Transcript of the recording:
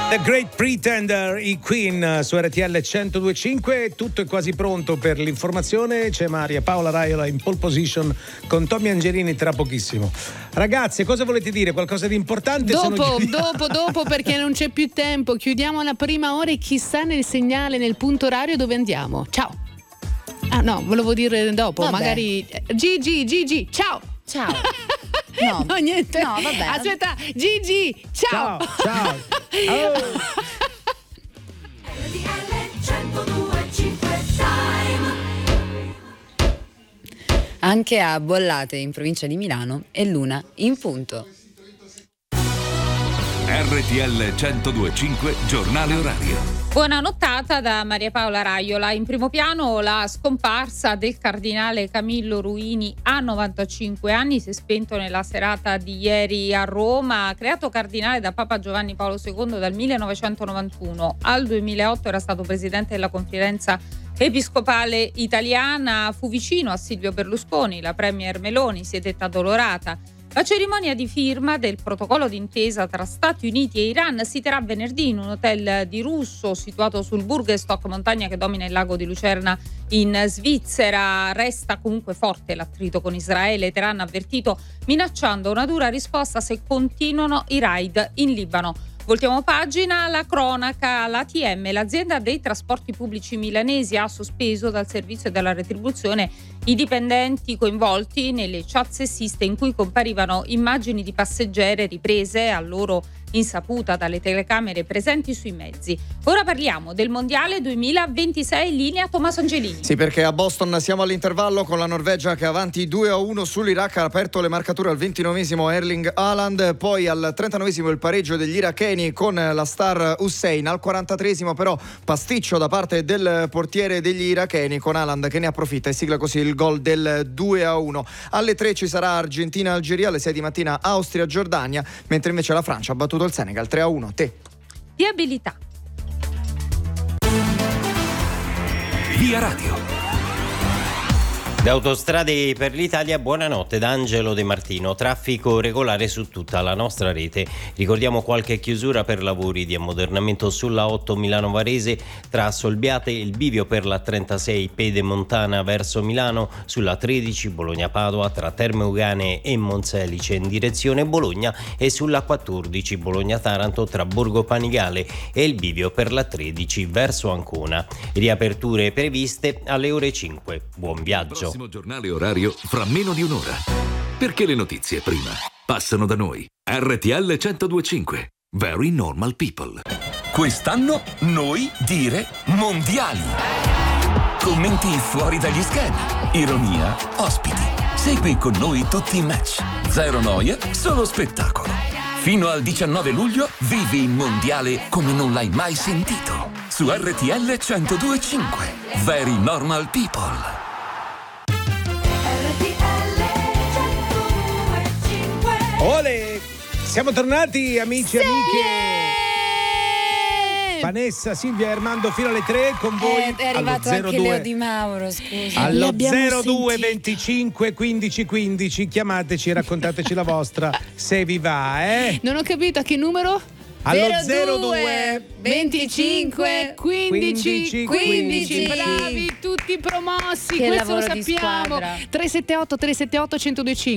The Great Pretender, i Queen su RTL 102.5. Tutto è quasi pronto per l'informazione. C'è Maria Paola Raiola in pole position con Tommy Angelini tra pochissimo. Ragazze, cosa volete dire? Qualcosa di importante? Dopo, perché non c'è più tempo. Chiudiamo la prima ora e chissà nel segnale, nel punto orario dove andiamo. Ciao. Ah no, volevo dire dopo. Vabbè. Magari Gigi, ciao. No, niente. No, vabbè. Aspetta, Gigi, ciao. Ciao. Oh. Anche a Bollate, in provincia di Milano, è l'una in punto. RTL 102.5 giornale orario. Buona nottata da Maria Paola Raiola. In primo piano la scomparsa del cardinale Camillo Ruini a 95 anni, si è spento nella serata di ieri a Roma. Creato cardinale da Papa Giovanni Paolo II dal 1991 al 2008, era stato presidente della Conferenza Episcopale Italiana, fu vicino a Silvio Berlusconi, la premier Meloni si è detta addolorata. La cerimonia di firma del protocollo d'intesa tra Stati Uniti e Iran si terrà venerdì in un hotel di Russo situato sul Burgenstock, montagna che domina il lago di Lucerna in Svizzera. Resta comunque forte l'attrito con Israele. Teheran ha avvertito minacciando una dura risposta se continuano i raid in Libano. Voltiamo pagina, la cronaca, l'ATM, l'azienda dei trasporti pubblici milanesi, ha sospeso dal servizio e dalla retribuzione i dipendenti coinvolti nelle chat sessiste in cui comparivano immagini di passeggere riprese a loro insaputa dalle telecamere presenti sui mezzi. Ora parliamo del Mondiale 2026, linea Tommaso Angelini. Sì, perché a Boston siamo all'intervallo con la Norvegia che è avanti 2-1 sull'Iraq, ha aperto le marcature al 29esimo Erling Haaland, poi al 39esimo il pareggio degli iracheni con la star Hussein, al 43esimo però pasticcio da parte del portiere degli iracheni con Haaland che ne approfitta e sigla così il gol del 2-1. Alle 3 ci sarà Argentina-Algeria, alle 6 di mattina Austria-Giordania, mentre invece la Francia ha battuto il Senegal 3-1. Viabilità. Via Radio. Da Autostrade per l'Italia, buonanotte da Angelo De Martino. Traffico regolare su tutta la nostra rete. Ricordiamo qualche chiusura per lavori di ammodernamento sulla 8 Milano Varese tra Solbiate e il bivio per la 36 Pedemontana verso Milano, sulla 13 Bologna Padova tra Terme Euganee e Monselice in direzione Bologna e sulla 14 Bologna Taranto tra Borgo Panigale e il bivio per la 13 verso Ancona. Riaperture previste alle ore 5. Buon viaggio. Prossimo giornale orario fra meno di un'ora. Perché le notizie prima passano da noi. RTL 102.5. Very normal people. Quest'anno noi dire mondiali. Commenti fuori dagli schemi. Ironia, ospiti. Segui con noi tutti i match. Zero noie, solo spettacolo. Fino al 19 luglio vivi il mondiale come non l'hai mai sentito. Su RTL 102.5. Very normal people. Ole! Siamo tornati, amici e amiche. Vanessa, Silvia e Armando fino alle 3 con voi. È arrivato allo anche Leo Di Mauro, scusa. Allo 02 25 15 15 chiamateci e raccontateci la vostra se vi va, Non ho capito a che numero? Allo 02 25 15 15. Bravi tutti promossi, Che questo lo lavoro di sappiamo. squadra. 378 378 1025.